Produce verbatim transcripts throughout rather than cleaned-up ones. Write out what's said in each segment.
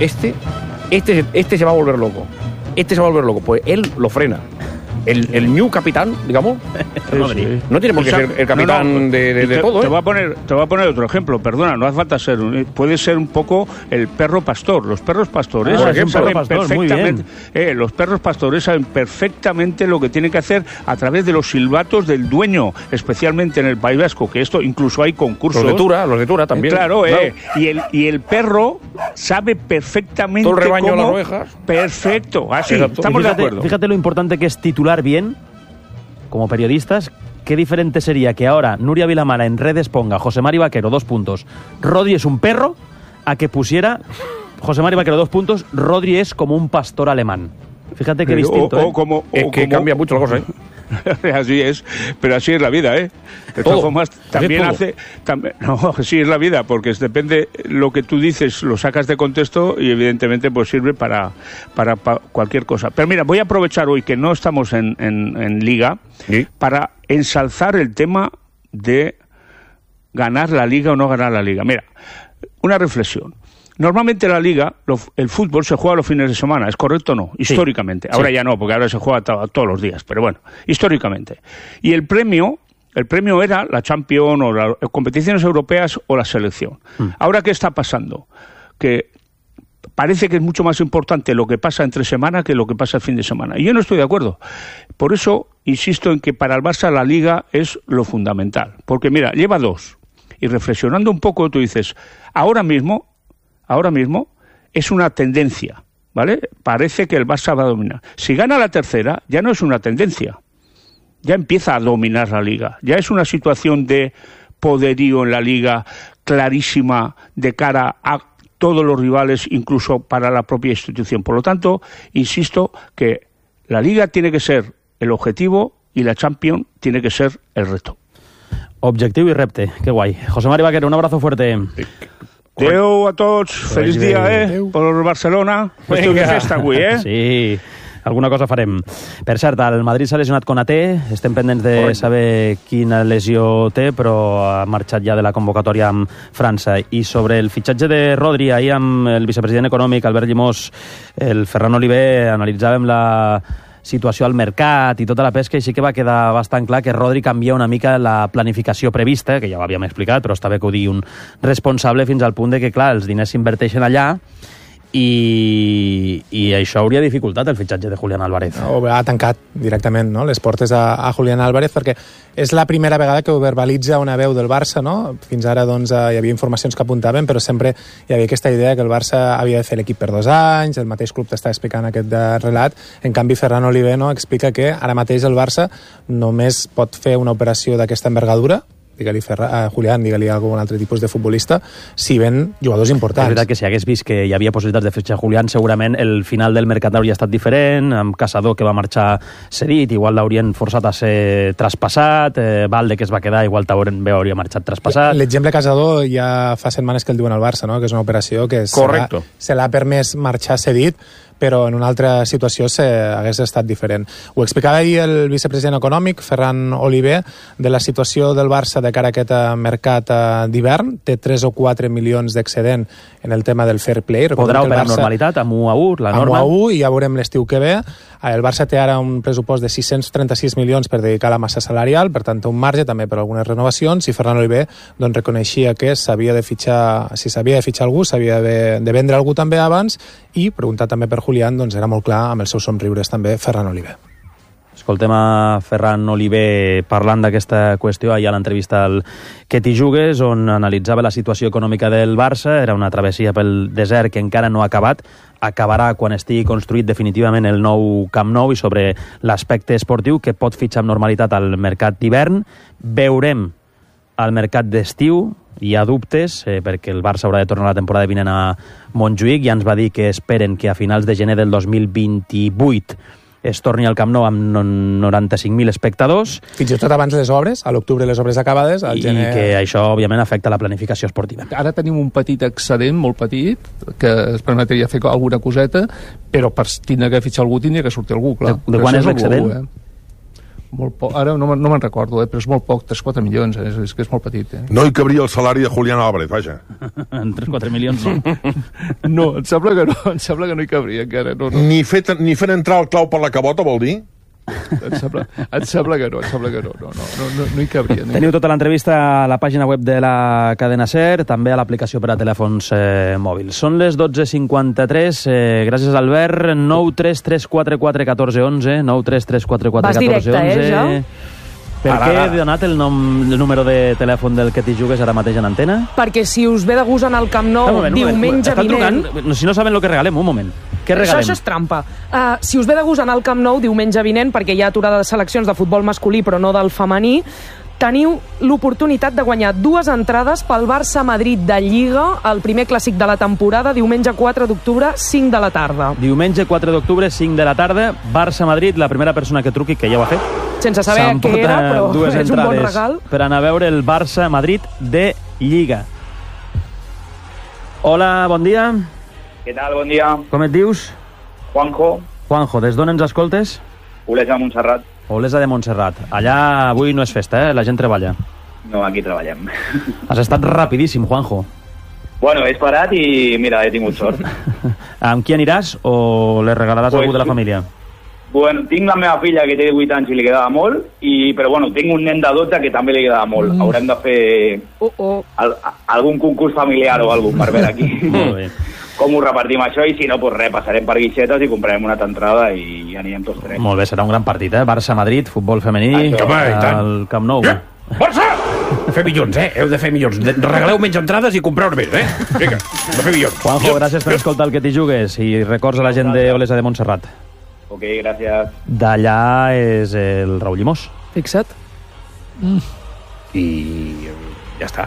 este, este, este se va a volver loco. Este se va a volver loco. Pues él lo frena. El, el new capitán, digamos, sí. no tiene por qué ser el capitán no, no, de, de, de te, todo. Te, ¿eh? voy a poner, te voy a poner otro ejemplo, perdona, no hace falta ser, puede ser un poco el perro pastor. Los perros pastores ah, ejemplo, saben pastor, perfectamente, eh, los perros pastores saben perfectamente lo que tienen que hacer a través de los silbatos del dueño, especialmente en el País Vasco, que esto incluso hay concursos. Los de Tura, los de Tura también. Eh, claro, claro. Eh, y, el, y el perro sabe perfectamente todo el rebaño cómo... de las ovejas. Perfecto, así, Exacto. estamos fíjate, de acuerdo. Fíjate lo importante que es titular bien. Como periodistas, qué diferente sería que ahora Núria Vilamara en redes ponga José Mari Vaquero, dos puntos, Rodri es un perro, a que pusiera José Mari Vaquero, dos puntos, Rodri es como un pastor alemán. Fíjate qué distinto, o, ¿eh? o como, o es que como... cambia mucho la cosa, ¿eh? Así es, pero así es la vida, ¿eh? De todas formas, también hace... También, no, así es la vida, porque depende lo que tú dices, lo sacas de contexto y evidentemente pues sirve para, para, para cualquier cosa. Pero mira, voy a aprovechar hoy que no estamos en, en, en Liga, ¿sí?, para ensalzar el tema de ganar la Liga o no ganar la Liga. Mira, una reflexión. Normalmente la Liga, lo, el fútbol se juega los fines de semana, ¿es correcto o no? Históricamente. Sí. Ahora sí. Ya no, porque ahora se juega to- todos los días, pero bueno, históricamente. Y el premio, el premio era la Champions o las competiciones europeas o la selección. Mm. Ahora, ¿qué está pasando? Que parece que es mucho más importante lo que pasa entre semana que lo que pasa el fin de semana. Y yo no estoy de acuerdo. Por eso insisto en que para el Barça la Liga es lo fundamental. Porque mira, lleva dos. Y reflexionando un poco, tú dices, ahora mismo... Ahora mismo es una tendencia, ¿vale? Parece que el Barça va a dominar. Si gana la tercera, ya no es una tendencia. Ya empieza a dominar la Liga. Ya es una situación de poderío en la Liga clarísima de cara a todos los rivales, incluso para la propia institución. Por lo tanto, insisto que la Liga tiene que ser el objetivo y la Champions tiene que ser el reto. Objetivo y repte. Qué guay. José Mari Vaquero, un abrazo fuerte. Sí. Adéu a tots, feliç dia, eh? Adeu. Per Barcelona. Estiu de festa avui, eh? Sí, alguna cosa farem. Per cert, el Madrid s'ha lesionat Konaté, estem pendents de Correcte. Saber quina lesió té, però ha marxat ja de la convocatòria amb França. I sobre el fitxatge de Rodri, ahir amb el vicepresident econòmic, Albert Llimós, el Ferran Oliver, analitzàvem la situació al mercat i tota la pesca, i sí que va quedar bastant clar que Rodri canvia una mica la planificació prevista, que ja ho havíem explicat, però està bé que ho digui un responsable, fins al punt de que, clar, els diners s'inverteixen allà i, i això hauria dificultat el fitxatge de Julián Álvarez. O ha tancat directament, no?, les portes a, a Julián Álvarez, perquè és la primera vegada que ho verbalitza una veu del Barça, no? Fins ara doncs, hi havia informacions que apuntaven, però sempre hi havia aquesta idea que el Barça havia de fer l'equip per dos anys, el mateix club t'està explicant aquest relat. En canvi, Ferran Oliver, no?, explica que ara mateix el Barça només pot fer una operació d'aquesta envergadura, digue-li Ferra, a Julián, digue-li algun altre tipus de futbolista, si ven jugadors importants. És veritat que si hagués vist que hi havia possibilitats de fitxar Julián, segurament el final del mercat hauria estat diferent, amb Caçador que va marxar cedit, igual l'haurien forçat a ser traspassat, eh, Valde que es va quedar, igual també hauria marxat traspassat. L'exemple Caçador ja fa setmanes que el diuen al Barça, no?, que és una operació que se l'ha, se l'ha permès marxar cedit, però en una altra situació se, hagués estat diferent. Ho explicava ahir el vicepresident econòmic, Ferran Oliver, de la situació del Barça de cara a aquest mercat d'hivern. Té tres o quatre milions d'excedent en el tema del fair play. Podrà operar amb normalitat, amb u a u, la norma? Amb u a u, i ja veurem l'estiu que ve. El Barça té ara un pressupost de sis-cents trenta-sis milions per dedicar a la massa salarial, per tant, un marge també per algunes renovacions, i Ferran Oliver doncs, reconeixia que s'havia de fitxar, si s'havia de fitxar algú, s'havia de, de vendre algú també abans, i preguntar també per Julián, doncs era molt clar amb els seus somriures també Ferran Oliver. Escoltem a Ferran Oliver parlant d'aquesta qüestió ahir a l'entrevista al Que t'hi jugues, on analitzava la situació econòmica del Barça. Era una travessia pel desert que encara no ha acabat, acabarà quan estigui construït definitivament el nou Camp Nou, i sobre l'aspecte esportiu, que pot fitxar amb normalitat al mercat d'hivern. Veurem al mercat d'estiu, hi ha dubtes, eh, perquè el Barça haurà de tornar la temporada vinent a Montjuïc. Ja ens va dir que esperen que a finals de gener del dos mil vint-i-vuit es torni al Camp Nou amb noranta-cinc mil espectadors. Fins i tot abans les obres, a l'octubre les obres acabades, al i gener... I que això, òbviament, afecta la planificació esportiva. Ara tenim un petit excedent, molt petit, que es permetria fer alguna coseta, però per tindre que fitxar algú tindria que sortir algú, clar. De, de quan és l'excedent? Eh? molt poc. Ara no, no me'n recordo, eh, però és molt poc, tres quatre milions, eh? és, és que és molt petit. Eh? No hi cabria el salari de Julián Álvarez, vaja. En tres quatre milions no. No, em sembla que no, em sembla que no hi cabria encara. No, no. Ni, fet, ni fent entrar el clau per la cabota, vol dir? Em sembla, em sembla que no, em sembla que no, no, no, no, no, no hi cabria. No hi Teniu tota l'entrevista a la pàgina web de la cadena SER, també a l'aplicació per a telèfons eh, mòbils. Són les dotze cinquanta-tres, eh, gràcies Albert, nou tres tres quatre quatre un quatre un u, nou tres tres quatre quatre un quatre un u. Vas directe, eh, ja? Per Ara, què ara. he donat el, nom, el número de telèfon del que t'hi jugues ara mateix en antena? Perquè si us ve de gust anar al Camp Nou Un moment, un moment. diumenge Estan vinent... trucant, si no saben el que regalem, un moment. Què Això, regalem? això és trampa. Uh, si us ve de gust anar al Camp Nou diumenge vinent, perquè hi ha aturada de seleccions de futbol masculí però no del femení, teniu l'oportunitat de guanyar dues entrades pel Barça-Madrid de Lliga, el primer clàssic de la temporada, diumenge quatre d'octubre, cinc de la tarda. Diumenge quatre d'octubre, cinc de la tarda, Barça-Madrid, la primera persona que truqui, que ja ho ha fet, Sense saber què era, però dues és un bon entrades regal. per anar a veure el Barça-Madrid de Lliga. Hola, bon dia. Què tal? Bon dia. Com et dius? Juanjo, Juanjo, des d'on ens escoltes? Olesa de Montserrat. Olesa de Montserrat. Allà avui no és festa, eh? La gent treballa. No, aquí treballem. Has estat rapidíssim, Juanjo. Bueno, he esperat i, mira, he tingut sort. Amb qui aniràs o le regalaràs Pues, algú de la família? Bueno, tinc la meva filla que té vuit anys i li quedava molt, i, però bueno, tinc un nen de dotze que també li quedava molt. Mm. Haurem de fer Oh, oh. al, algun concurs familiar o alguna per veure aquí. Molt bé. Com ho repartim això, i si no, doncs res, passarem per guixetes i comprarem una altra entrada i anirem tots tres. Molt bé, serà un gran partit, eh? Barça-Madrid, futbol femení, Això, home, i tant. al Camp Nou. Ja, Barça! Fer milions, eh? Heu de fer milions. Regaleu menys entrades i compreu més, eh? Vinga, hem de fer milions. Juanjo, gràcies per escoltar el que t'hi jugues i records a la gent d'Olesa de Montserrat. Ok, gràcies. D'allà és el Raül Llimós. Fixa't. I ja està.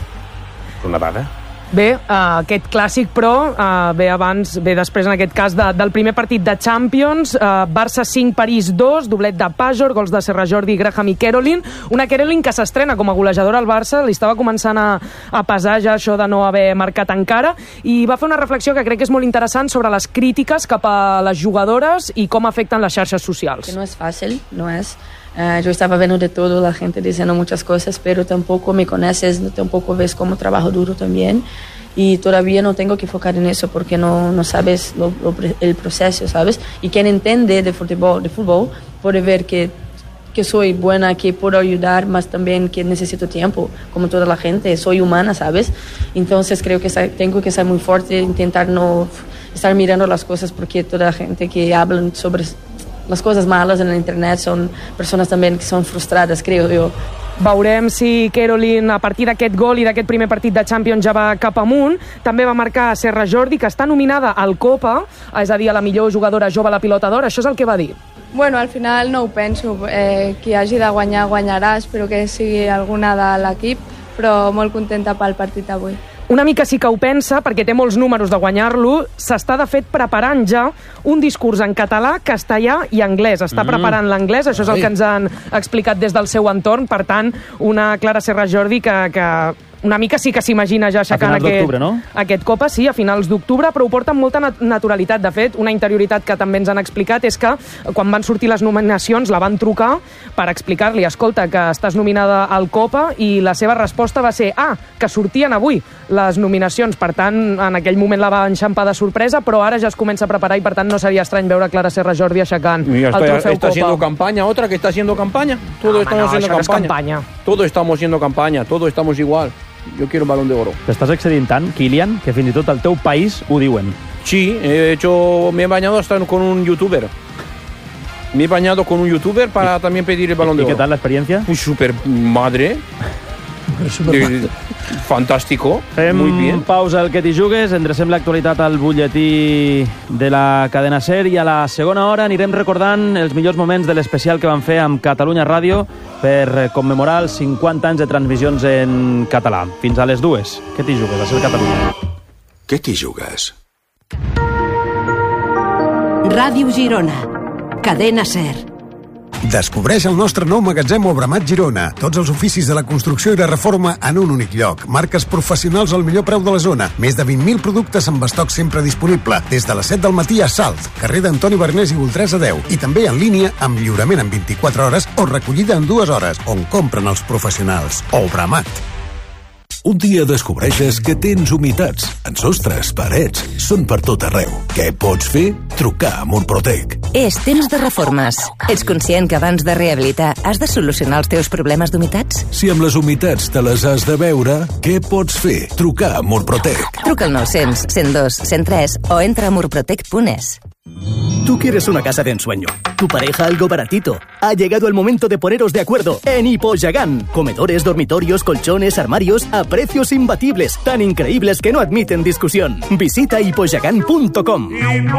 Una dada. Bé, uh, aquest clàssic, però, uh, ve abans, ve després, en aquest cas, de, del primer partit de Champions, uh, Barça cinc, París dos, doblet de Pajor, gols de Serra Jordi, Graham i Kerolin, una Kerolin que s'estrena com a golejadora al Barça, li estava començant a, a pesar ja això de no haver marcat encara, i va fer una reflexió que crec que és molt interessant sobre les crítiques cap a les jugadores i com afecten les xarxes socials. Que no es fácil, no es. Uh, yo estaba viendo de todo, la gente diciendo muchas cosas, pero tampoco me conoces, tampoco ves cómo trabajo duro también. Y todavía no tengo que enfocar en eso porque no, no sabes lo, lo, el proceso, ¿sabes? Y quien entiende de fútbol, de fútbol puede ver que, que soy buena, que puedo ayudar, más también que necesito tiempo, como toda la gente. Soy humana, ¿sabes? Entonces creo que tengo que ser muy fuerte, intentar no estar mirando las cosas porque toda la gente que habla sobre las cosas malas en el internet son personas también que son frustradas, creo yo. Veurem si Kerolin, a partir d'aquest gol i d'aquest primer partit de Champions, ja va cap amunt. També va marcar Serra Jordi, que està nominada al Copa, és a dir, a la millor jugadora jove a la Pilota d'Or. Això és el que va dir. Bueno, al final no ho penso. Eh, qui hagi de guanyar, guanyarà. Espero que sigui alguna de l'equip, però molt contenta pel partit d'avui. Una mica sí que ho pensa, perquè té molts números de guanyar-lo. S'està, de fet, preparant ja un discurs en català, castellà i anglès. Està mm. preparant l'anglès, això és el que ens han explicat des del seu entorn. Per tant, una Clara Serra Jordi que, que una mica sí que s'imagina ja aixecant aquest, no? aquest Copa, sí, a finals d'octubre, però ho porta amb molta nat naturalitat. De fet, una interioritat que també ens han explicat és que quan van sortir les nominacions la van trucar per explicar-li, escolta, que estàs nominada al Copa, i la seva resposta va ser, ah, que sortien avui les nominacions. Per tant, en aquell moment la va enxampar de sorpresa, però ara ja es comença a preparar i per tant no seria estrany veure Clara Serra Jordi aixecant Mira, el está, trofeu está Copa. haciendo campaña, otra que está haciendo campaña. Todo Ah, estamos no, haciendo això no és campaña. campanya. Todos estamos haciendo campaña, todos estamos igual. Yo quiero un Balón de Oro. T'estàs excedint tant, Kilian, que fins i tot al teu país ho diuen. Sí, he hecho, me he bañado hasta con un youtuber. Me he bañado con un youtuber para también pedir el Balón de ¿Y Oro. qué tal la experiencia? Pues súper madre. De, fantástico, Fem muy bien. pausa al que t'hi jugues, endrecem l'actualitat al butlletí de la cadena SER i a la segona hora anirem recordant els millors moments de l'especial que van fer amb Catalunya Ràdio per commemorar els cinquanta anys de transmissions en català. Fins a les dues. Què t'hi jugues a SER Catalunya? Què t'hi jugues? Ràdio Girona. Cadena SER. Descobreix el nostre nou magatzem Obramat Girona. Tots els oficis de la construcció i la reforma en un únic lloc. Marques professionals al millor preu de la zona. Més de vint mil productes amb estoc sempre disponible. Des de les set del matí a Salt, carrer d'Antoni Bernés i Voltresa deu. I també en línia amb lliurament en vint-i-quatre hores o recollida en dues hores, on compren els professionals. Obramat. Un dia descobreixes que tens humitats en sostres, parets, són per tot arreu. Què pots fer? Trucar a Murprotec. És temps de reformes. Ets conscient que abans de rehabilitar has de solucionar els teus problemes d'humitats? Si amb les humitats te les has de veure, què pots fer? Trucar a Murprotec. Truca al nou cents, cent dos, cent tres o entra a murprotec punt es. Tú quieres una casa de ensueño, tu pareja algo baratito. Ha llegado el momento de poneros de acuerdo en Hipoyagán. Comedores, dormitorios, colchones, armarios a precios imbatibles, tan increíbles que no admiten discusión. Visita hipoyagán punto com.